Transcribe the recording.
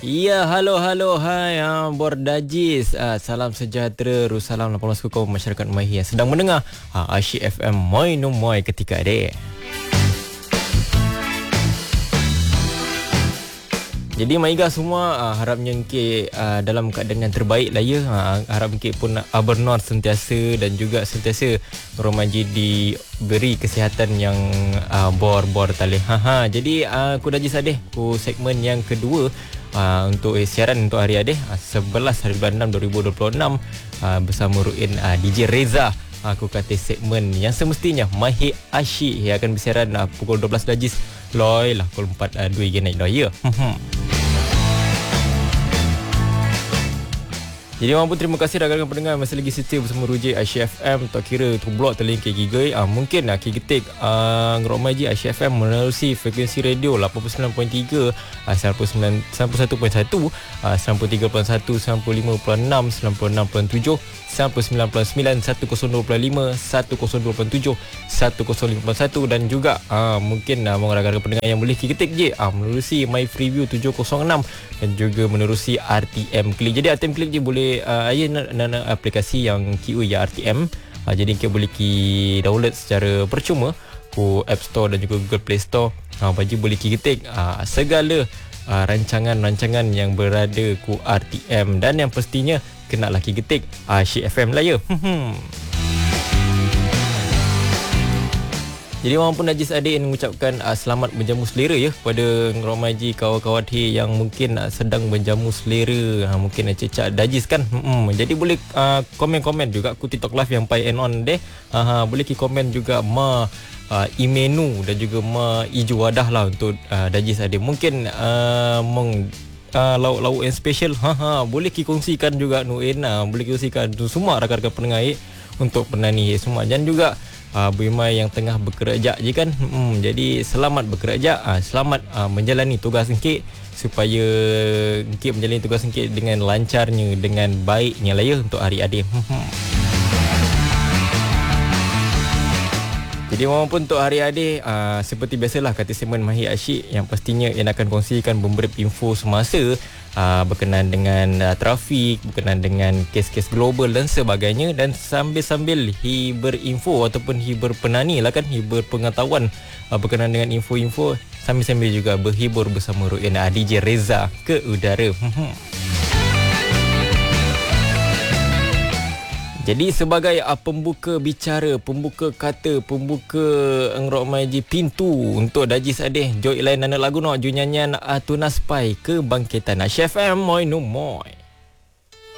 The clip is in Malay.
Ya, halo, hai, Bordajis. Salam sejahtera, Rusalam 18 Kukuh masyarakat Mahi yang sedang mendengar Asyik FM Moi No Moi ketika adik. Jadi Maiga semua harapnya Encik dalam keadaan yang terbaik lah ya. Harap Encik pun bernon sentiasa dan juga sentiasa Romaji diberi kesihatan yang bor talih. Jadi aku dah sadeh ku segmen yang kedua untuk siaran untuk hari adeh 11 hari bulan 6 2026 bersama Ruin DJ Reza. Aku kata segmen yang semestinya Mahir Asyik yang akan bersiaran pukul 12 Dajis Loi lah pukul 4 2 naik dah ya. Jadi orang pun terima kasih rakan-rakan pendengar masih lagi setia bersama Ruji Asyik FM. Tak kira tu blog terlink ke gigai mungkin ketik ngeromai je Asyik FM menerusi frekuensi radio 89.3 91.1 93.1 95.6 96.7 99.9 102.5 102.7 105.1 dan juga mungkin rakan-rakan pendengar yang boleh ketik je menerusi My Freeview 706 dan juga menerusi RTM Click. Jadi RTM Click je boleh nak aplikasi yang QI ya RTM. Jadi kita boleh download secara percuma ku App Store dan juga Google Play Store. Bagi boleh ketik segala rancangan-rancangan yang berada ku RTM dan yang pastinya kenalah ketik Asyik FM lah ya. Jadi walaupun Najis adik mengucapkan selamat menjamu selera ya kepada Romaji kawan-kawan yang mungkin sedang menjamu selera, mungkin cecak Dajis kan. Jadi boleh komen-komen juga aku TikTok live yang pai and on deh. Boleh komen juga menu dan juga ijo wadah lah untuk Dajis adik. Mungkin lauk-lauk yang special boleh kongsikan juga Nuin, boleh kongsikan semua rakan-rakan pendengar untuk penani semua dan juga Bimai yang tengah bekerja je kan. Jadi selamat bekerja, selamat menjalani tugas Encik supaya Encik menjalani tugas Encik dengan lancarnya, dengan baiknya lah ya untuk hari adik. Jadi walaupun untuk hari adik seperti biasalah kata segmen Mahir Asyik yang pastinya yang akan kongsikan beberapa info semasa berkenaan dengan trafik, berkenaan dengan kes-kes global dan sebagainya, dan sambil-sambil hiber info ataupun hiber penani lah kan, hiber pengetahuan berkenaan dengan info-info, sambil-sambil juga berhibur bersama Ruin DJ Reza ke udara. Jadi sebagai pembuka bicara, pembuka kata, pembuka engrok pintu untuk Dajis adeh, joy lain nana lagu no, jo nyanyian Tunas Pai Kebangkitan Asyik FM Moi No Moi.